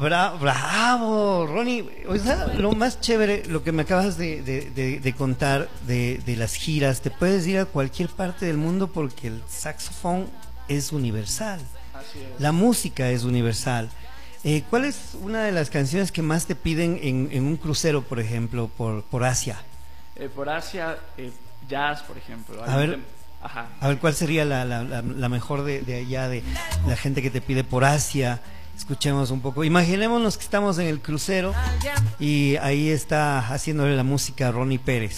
bravo, Ronnie. O sea, lo más chévere, lo que me acabas de contar de las giras, te puedes ir a cualquier parte del mundo porque el saxofón es universal. Así es. La música es universal. ¿Cuál es una de las canciones que más te piden en un crucero, por ejemplo, por Asia? Por Asia, jazz, por ejemplo. A ver, Ajá. a ver, ¿cuál sería la mejor de allá, de la gente que te pide por Asia? Escuchemos un poco. Imaginémonos que estamos en el crucero y ahí está haciéndole la música a Ronnie Pérez.